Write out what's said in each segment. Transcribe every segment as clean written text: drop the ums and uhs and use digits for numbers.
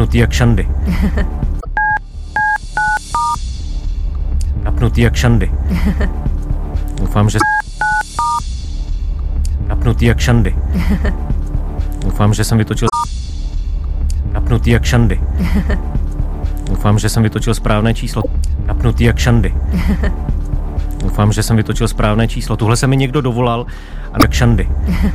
Napnutý jak šandy. Napnutý jak šandy. Doufám, že... Napnutý jak šandy. Doufám, že jsem vytočil... Napnutý jak šandy. Doufám, že jsem vytočil správné číslo. Napnutý jak šandy. Doufám, že jsem vytočil správné číslo. Tuhle se mi někdo dovolal a jak šandy.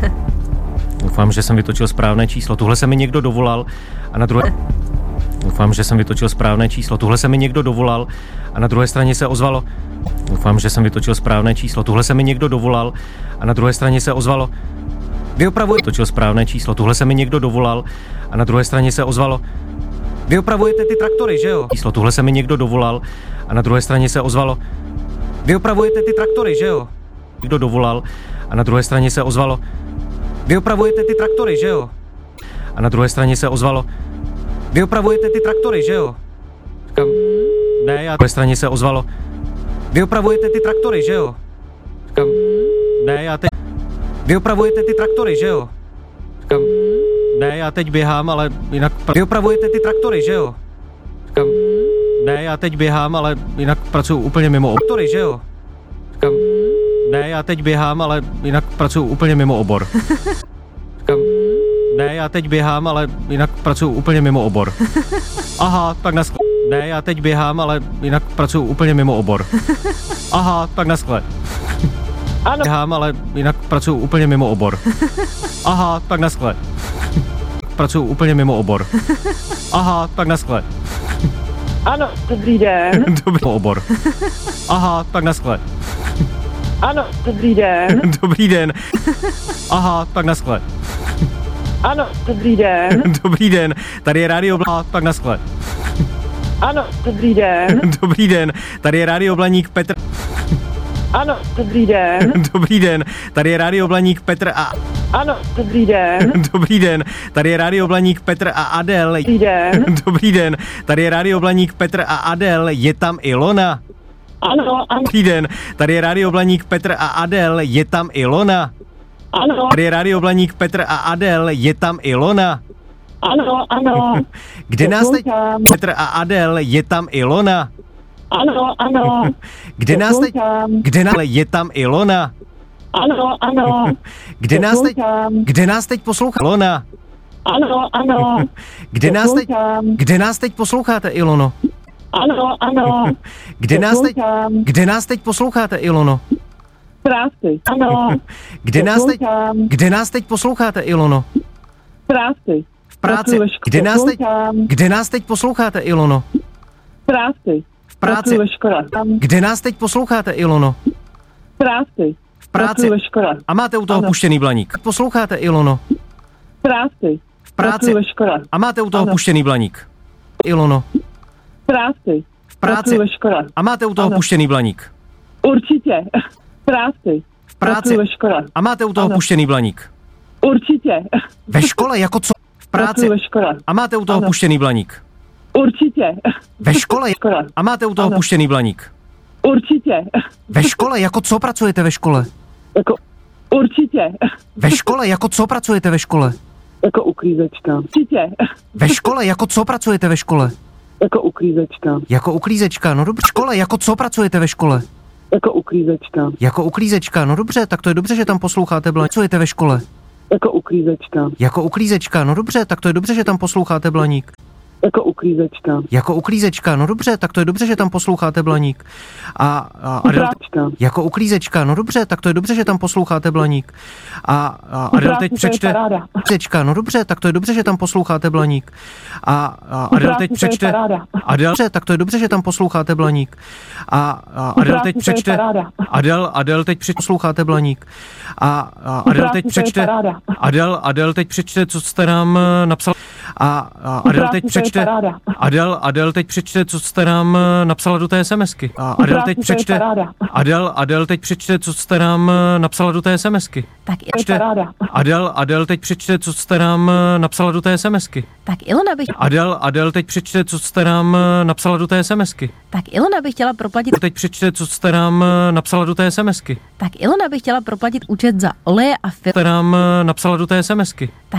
Doufám, že jsem vytočil správné číslo. Tuhle se mi někdo dovolal a na druhé... Doufám, že jsem vytočil správné číslo. Tuhle se mi někdo dovolal a na druhé straně se ozvalo. Doufám, že jsem vytočil správné číslo. Tuhle se mi někdo dovolal a na druhé straně se ozvalo. Vy opravujete točil správné číslo. Tuhle se mi někdo dovolal a na druhé straně se ozvalo. Vy opravujete ty traktory, že jo? Číslo. Tuhle se mi někdo dovolal a na druhé straně se ozvalo. Vy opravujete ty traktory, že jo? Někdo dovolal a na druhé straně se ozvalo. Vy opravujete ty traktory, že jo? A na druhé straně se ozvalo. Vy opravujete ty traktory, že jo? Říkám, ne, já... Na druhé straně se ozvalo. Vy opravujete ty traktory, že jo? Říkám, ne, já teď... Vy opravujete ty traktory, že jo? Říkám, ne, já teď běhám, ale jinak... Vy opravujete ty traktory, že jo? Říkám, ne, já teď běhám, ale jinak pracuji úplně mimo traktory, že jo? Říkám, ne, já teď běhám, ale jinak pracuji úplně mimo obor. Říkám, ne, já teď běhám, ale jinak pracuji úplně mimo obor. Aha, tak naskle. Ne, já teď běhám, ale jinak pracuji úplně mimo obor. Aha, tak naskle. Ano. Běhám, ale jinak pracuji úplně mimo obor. Aha, tak naskle. Pracuji úplně mimo obor. Aha, tak naskle. Ano, dobrý den. Dobrý obor. Aha, tak naskle. Ano, dobrý den. Dobrý den. Aha, tak naskle. Ano, dobrý den. Dobrý den, tady je Rádio Blaník, tak naskle. Ano, dobrý den. Dobrý den, tady je Rádio Blaník Petr. Ano, dobrý den. Dobrý den, tady je Rádio Blaník Petr a... Ano, dobrý den. Dobrý den, tady je Rádio Blaník Petr a Adel. Dobrý den. Dobrý den, tady je Rádio Blaník Petr a Adel, je tam Ilona? Ano, ano. Dobrý den, tady je Rádio Blaník Petr a Adel, je tam Ilona? Ano, Tady je Rádio Blaník Petr a Adel, je tam Ilona? ano, ano. Kde nás teď... Poslouchám. Petr a Adel, je tam Ilona? Ano, ano. Kde nás teď... Poslouchám. Je tam Ilona? Ano, ano. Kde nás teď... Poslouchám. Poslouchá Ilona? Ano, ano. Poslouchám. Kde nás teď posloucháte, Ilono? Ano, ano. Kde nás teď posloucháte, Ilono? Práci. Ano. Poslouchám. Kde nás teď posloucháte, Ilono? Práci. V práci. Kde nás teď posloucháte, Ilono? Práci. V práci. Ve škole. Kde nás teď posloucháte, Ilono? Práci. V práci. Ve škole. A máte u toho Ano. puštěný blaník. Posloucháte, Ilono? Práci. V práci. Ve škole. A máte u toho Ano. puštěný blaník. Ilono? Práci. V práci. Ve škole. A máte u toho Ano. puštěný blaník. Určitě. Práci. V práci. Ve škole. A máte u toho Ano. puštěný blaník. Určitě. Ve škole, jako co? V práci. Ve škole. A máte u toho Ano. puštěný blaník. Určitě. Ve škole. Škole. A máte u toho Ano. puštěný blaník. Určitě. Ve škole, jako co pracujete ve škole? Jako určitě. Ve škole, jako co pracujete ve škole? Jako uklízečka. Určitě. Ve škole, jako co pracujete ve škole? Jako uklízečka. Jako uklízečka, no dobře. V škole, jako co pracujete ve škole? Jako uklízečka. Jako uklízečka, no dobře, tak to je dobře, že tam posloucháte blaník. Pracujete ve škole? Jako uklízečka. Jako uklízečka, no dobře, tak to je dobře, že tam posloucháte blaník. Jako uklízečka. Jako uklízečka, no dobře, tak to je dobře, že tam posloucháte blaník. A Adel, Práčka. jako uklízečka, no dobře, tak to je dobře, že tam posloucháte blaník. A Adel teď přečte... Uklízečka, no dobře, tak to je dobře, že tam posloucháte blaník. A Adel teď přečte... Adel, tak to je dobře, že tam posloucháte blaník. A Adel teď přečte... Adel teď přečte... Posloucháte blaník. A Adel teď přečte... Adel teď přečte, co jste nám napsal. A Adel teď přečte... Adel teď přečte, co jste nám napsala do té SMSky. A Adel teď přečte... Adel teď přečte, co jste nám napsala do té SMSky. Tak Adel teď přečte, co jste nám napsala do té SMSky. Tak Ilona bych... Adel teď přečte, co jste nám napsala do té SMSky. Tak Ilona by chtěla proplatit... Teď přečte, co jste nám napsala do té SMSky. Tak Ilona by chtěla proplatit účet za oleje a Jste nám napsala do té SMSky.